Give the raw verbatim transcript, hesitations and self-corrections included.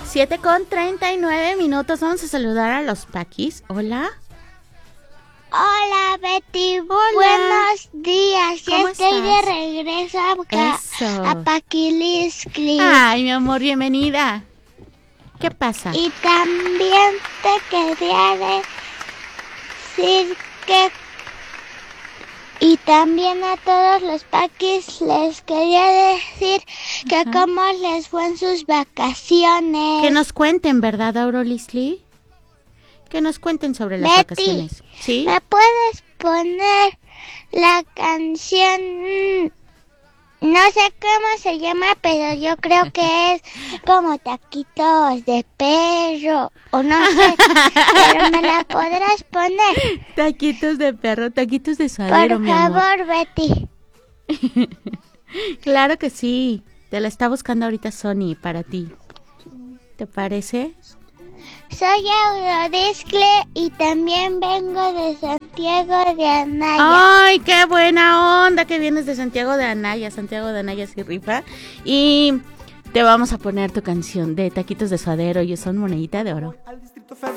siete con treinta y nueve minutos. Vamos a saludar a los Paquis. Hola. Hola, Betty. Hola. Buenos días. Ya ¿Cómo estoy estás? de regreso acá Eso. a Paquiliscli. Ay, mi amor, bienvenida. ¿Qué pasa? Y también te quería decir que... Y también a todos los Paquis les quería decir que Ajá. cómo les fue en sus vacaciones. Que nos cuenten, ¿verdad, Aurolisli? Que nos cuenten sobre las Betty, vacaciones. ¿Sí? ¿me puedes poner la canción? No sé cómo se llama, pero yo creo que es como taquitos de perro, o no sé, pero me la podrás poner. Taquitos de perro, taquitos de suadero, Por mi amor. favor, Betty. Claro que sí. Te la está buscando ahorita Sony para ti. ¿Te parece? Soy Aurodiscle y también vengo de Santiago de Anaya. ¡Ay, qué buena onda que vienes de Santiago de Anaya! Santiago de Anaya sí rifa. Y te vamos a poner tu canción de Taquitos de Suadero y son monedita de oro.